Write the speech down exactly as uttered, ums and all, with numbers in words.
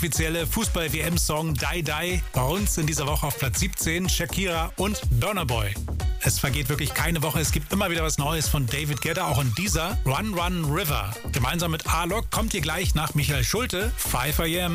Offizielle Fußball-W M-Song Die Die. Bei uns in dieser Woche auf Platz siebzehn Shakira und Burna Boy. Es vergeht wirklich keine Woche. Es gibt immer wieder was Neues von David Guetta, auch in dieser Run Run River. Gemeinsam mit Alok kommt ihr gleich nach Michael Schulte, five a m